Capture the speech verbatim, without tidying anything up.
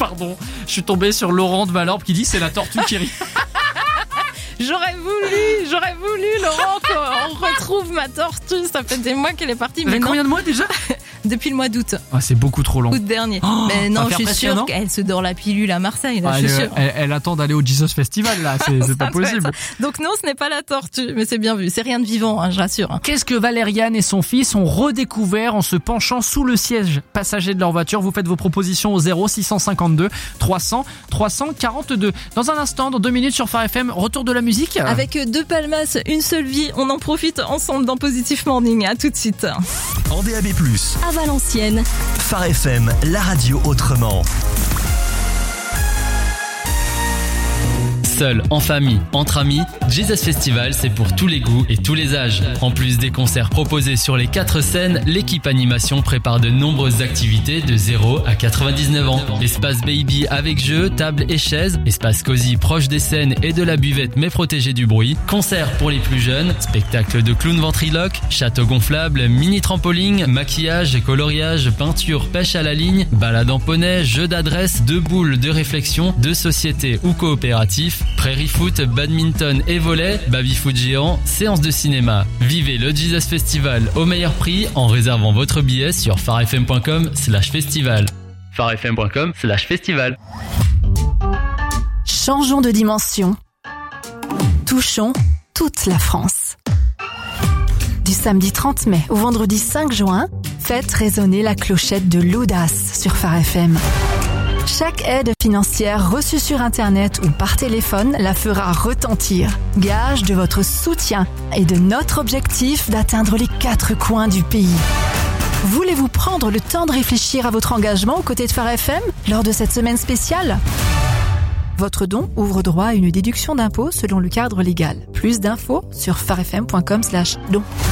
Pardon, je suis tombé sur Laurent de Malorbe qui dit c'est la tortue qui rit. J'aurais voulu, j'aurais voulu, Laurent, qu'on retrouve ma tortue. Ça fait des mois qu'elle est partie. Mais combien de mois déjà? Depuis le mois d'août. Ah, c'est beaucoup trop long. Août dernier. Oh, mais non, je suis sûre sûre qu'elle se dort la pilule à Marseille. Là, ah, je suis elle, sûre. Elle, elle attend d'aller au Jesus Festival, là. C'est, c'est pas possible. Donc non, ce n'est pas la tortue, mais c'est bien vu. C'est rien de vivant, hein, je rassure. Qu'est-ce que Valériane et son fils ont redécouvert en se penchant sous le siège passager de leur voiture? Vous faites vos propositions au zéro six cent cinquante-deux trois cents trois cent quarante-deux. Dans un instant, dans deux minutes sur Phare F M, retour de la musique. Avec deux palmas, une seule vie, on en profite ensemble dans Positive Morning. À tout de suite. En D A B plus, à Valenciennes, Phare F M, la radio autrement. Seul, en famille, entre amis, Jesus Festival, c'est pour tous les goûts et tous les âges. En plus des concerts proposés sur les quatre scènes, l'équipe animation prépare de nombreuses activités de zéro à quatre-vingt-dix-neuf ans. Espace baby avec jeux, tables et chaises, espace cosy proche des scènes et de la buvette mais protégé du bruit, concerts pour les plus jeunes, spectacle de clown ventriloque, château gonflable, mini trampoline, maquillage, coloriage, peinture, pêche à la ligne, balade en poney, jeux d'adresse, de boules, de réflexion, de société ou coopératif, prairie foot, badminton et volley, baby-foot géant, séance de cinéma. Vivez le Jesus Festival au meilleur prix en réservant votre billet sur farfm.com slash festival. farfm.com slash festival. Changeons de dimension. Touchons toute la France. Du samedi trente mai au vendredi cinq juin, faites résonner la clochette de l'audace sur Phare F M. Chaque aide financière reçue sur Internet ou par téléphone la fera retentir. Gage de votre soutien et de notre objectif d'atteindre les quatre coins du pays. Voulez-vous prendre le temps de réfléchir à votre engagement aux côtés de Phare F M lors de cette semaine spéciale ? Votre don ouvre droit à une déduction d'impôt selon le cadre légal. Plus d'infos sur farfm.com slash don.